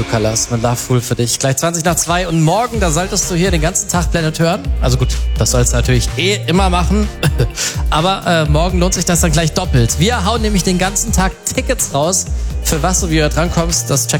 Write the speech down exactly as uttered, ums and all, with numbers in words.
True Colors mit Love Fool für dich. Gleich zwanzig nach zwei und morgen, da solltest du hier den ganzen Tag Planet hören. Also gut, das sollst du natürlich eh immer machen. Aber äh, morgen lohnt sich das dann gleich doppelt. Wir hauen nämlich den ganzen Tag Tickets raus. Für was du wieder drankommst, das check